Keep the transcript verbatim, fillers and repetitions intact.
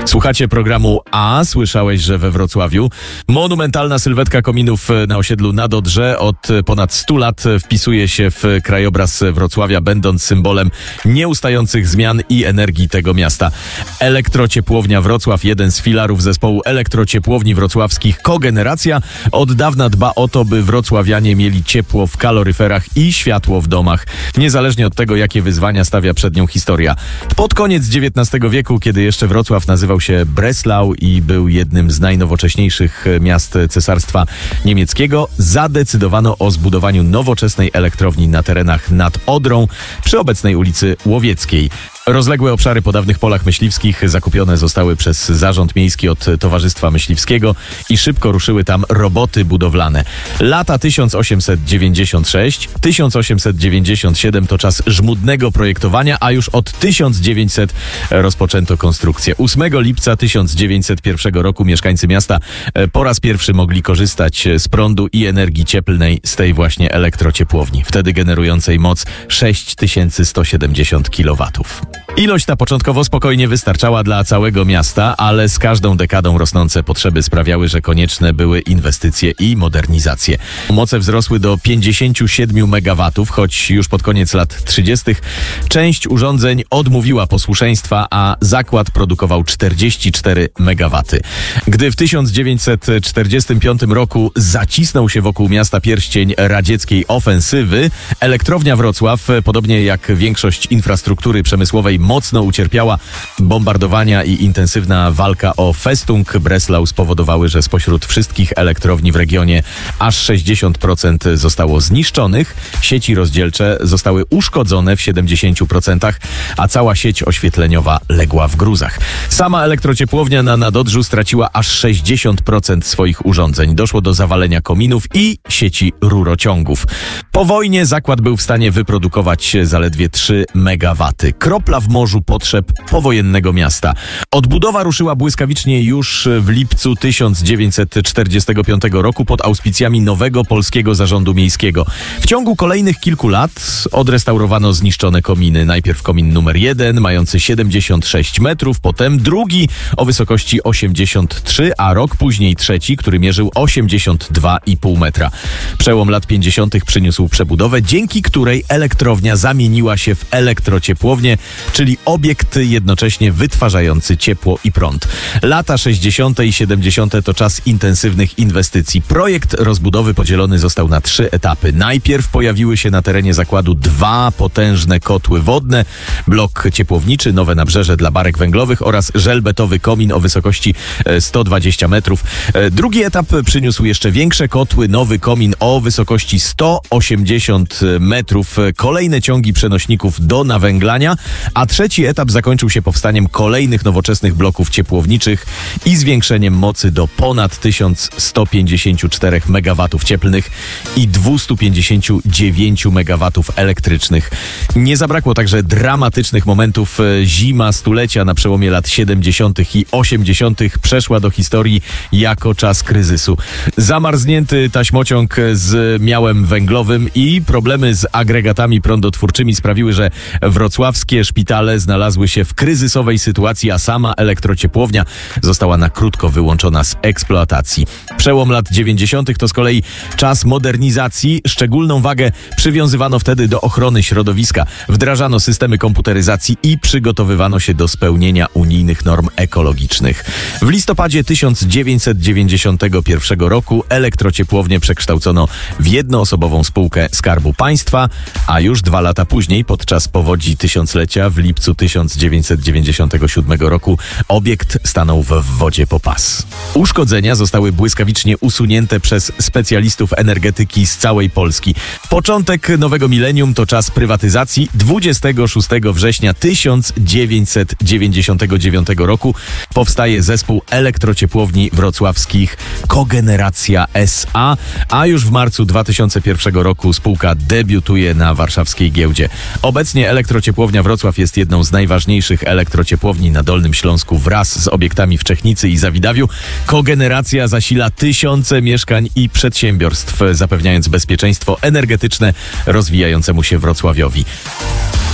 Słuchacie programu A. Słyszałeś, że we Wrocławiu monumentalna sylwetka kominów na osiedlu nad Odrze od ponad stu lat wpisuje się w krajobraz Wrocławia, będąc symbolem nieustających zmian i energii tego miasta. Elektrociepłownia Wrocław, jeden z filarów zespołu elektrociepłowni wrocławskich Kogeneracja, od dawna dba o to, by wrocławianie mieli ciepło w kaloryferach i światło w domach, niezależnie od tego, jakie wyzwania stawia przed nią historia. Pod koniec dziewiętnastego wieku, kiedy jeszcze Wrocław nazywał się Breslau i był jednym z najnowocześniejszych miast Cesarstwa Niemieckiego, zadecydowano o zbudowaniu nowoczesnej elektrowni na terenach nad Odrą przy obecnej ulicy Łowieckiej. Rozległe obszary po dawnych polach myśliwskich zakupione zostały przez Zarząd Miejski od Towarzystwa Myśliwskiego i szybko ruszyły tam roboty budowlane. Lata tysiąc osiemset dziewięćdziesiąt sześć do tysiąc osiemset dziewięćdziesiąt siedem to czas żmudnego projektowania, a już od tysiąc dziewięćset rozpoczęto konstrukcję. ósmego lipca tysiąc dziewięćset pierwszego roku mieszkańcy miasta po raz pierwszy mogli korzystać z prądu i energii cieplnej z tej właśnie elektrociepłowni, wtedy generującej moc sześć tysięcy sto siedemdziesiąt kilowatów. Ilość ta początkowo spokojnie wystarczała dla całego miasta, ale z każdą dekadą rosnące potrzeby sprawiały, że konieczne były inwestycje i modernizacje. Moce wzrosły do pięćdziesięciu siedmiu megawatów, choć już pod koniec lat trzydziestych część urządzeń odmówiła posłuszeństwa, a zakład produkował czterdzieści cztery megawaty. Gdy w tysiąc dziewięćset czterdziestym piątym roku zacisnął się wokół miasta pierścień radzieckiej ofensywy, elektrownia Wrocław, podobnie jak większość infrastruktury przemysłowej, mocno ucierpiała. Bombardowania i intensywna walka o Festung Breslau spowodowały, że spośród wszystkich elektrowni w regionie aż sześćdziesiąt procent zostało zniszczonych, sieci rozdzielcze zostały uszkodzone w siedemdziesięciu procentach, a cała sieć oświetleniowa legła w gruzach. Sama elektrociepłownia na Nadodrzu straciła aż sześćdziesiąt procent swoich urządzeń. Doszło do zawalenia kominów i sieci rurociągów. Po wojnie zakład był w stanie wyprodukować zaledwie trzy megawaty. Kropla w morzu potrzeb powojennego miasta. Odbudowa ruszyła błyskawicznie już w lipcu tysiąc dziewięćset czterdziestego piątego roku pod auspicjami nowego Polskiego Zarządu Miejskiego. W ciągu kolejnych kilku lat odrestaurowano zniszczone kominy. Najpierw komin numer jeden, mający siedemdziesiąt sześć metrów, potem drugi o wysokości osiemdziesiąt trzy, a rok później trzeci, który mierzył osiemdziesiąt dwa i pół metra. Przełom lat pięćdziesiątych przyniósł przebudowę, dzięki której elektrownia zamieniła się w elektrociepłownię, czyli obiekt jednocześnie wytwarzający ciepło i prąd. Lata sześćdziesiąte i siedemdziesiąte to czas intensywnych inwestycji. Projekt rozbudowy podzielony został na trzy etapy. Najpierw pojawiły się na terenie zakładu dwa potężne kotły wodne, blok ciepłowniczy, nowe nabrzeże dla barek węglowych oraz żelbetowy komin o wysokości sto dwadzieścia metrów. Drugi etap przyniósł jeszcze większe kotły, nowy komin o wysokości sto osiemdziesiąt metrów, kolejne ciągi przenośników do nawęglania, a trzeci etap zakończył się powstaniem kolejnych nowoczesnych bloków ciepłowniczych i zwiększeniem mocy do ponad tysiąc sto pięćdziesiąt cztery megawatów cieplnych i dwieście pięćdziesiąt dziewięć megawatów elektrycznych. Nie zabrakło także dramatycznych momentów. Zima stulecia na przełomie lat siedemdziesiątych i osiemdziesiątych przeszła do historii jako czas kryzysu. Zamarznięty taśmociąg z miałem węglowym i problemy z agregatami prądotwórczymi sprawiły, że wrocławskie szpitale znalazły się w kryzysowej sytuacji, a sama elektrociepłownia została na krótko wyłączona z eksploatacji. Przełom lat dziewięćdziesiątych to z kolei czas modernizacji. Szczególną wagę przywiązywano wtedy do ochrony środowiska. Wdrażano systemy komputeryzacji i przygotowywano się do spełnienia unijnych norm ekologicznych. W listopadzie tysiąc dziewięćset dziewięćdziesiątego pierwszego roku elektrociepłownię przekształcono w jednoosobową spółkę Skarbu Państwa, a już dwa lata później, podczas powodzi tysiąclecia w lipcu tysiąc dziewięćset dziewięćdziesiątego siódmego roku, obiekt stanął w wodzie po pas. Uszkodzenia zostały błyskawicznie usunięte przez specjalistów energetyki z całej Polski. Początek nowego milenium to czas prywatyzacji. dwudziestego szóstego września tysiąc dziewięćset dziewięćdziesiątego dziewiątego roku powstaje zespół elektrociepłowni wrocławskich Kogeneracja S A, a już w marcu dwa tysiące pierwszego roku spółka debiutuje na warszawskiej giełdzie. Obecnie elektrociepłownia Wrocław jest jedną z najważniejszych elektrociepłowni na Dolnym Śląsku wraz z obiektami w Czechnicy i Zawidawiu. Kogeneracja zasila tysiące mieszkań i przedsiębiorstw, zapewniając bezpieczeństwo energetyczne rozwijającemu się Wrocławiowi.